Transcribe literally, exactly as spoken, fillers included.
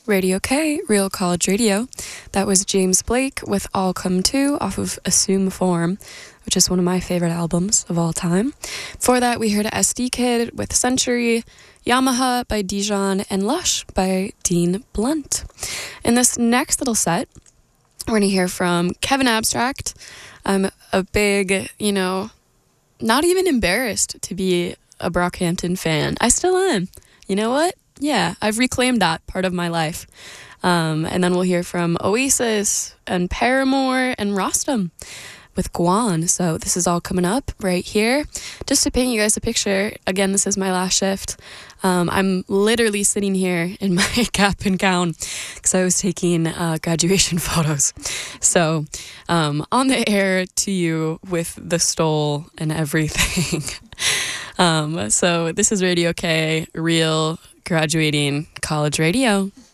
Radio K, Real College Radio. That was James Blake with All Come To off of Assume Form, which is one of my favorite albums of all time. Before that, we heard S D Kid with Century, Yamaha by Dijon, and Lush by Dean Blunt. In this next little set, we're going to hear from Kevin Abstract. I'm a big, you know, not even embarrassed to be a Brockhampton fan. I still am. You know what? Yeah, I've reclaimed that part of my life. Um, and then we'll hear from Oasis and Paramore and Rostam with Guan. So this is all coming up right here. Just to paint you guys a picture, again, this is my last shift. Um, I'm literally sitting here in my cap and gown because I was taking uh, graduation photos. So um, on the air to you with the stole and everything. um, so this is Radio K, real graduating college radio.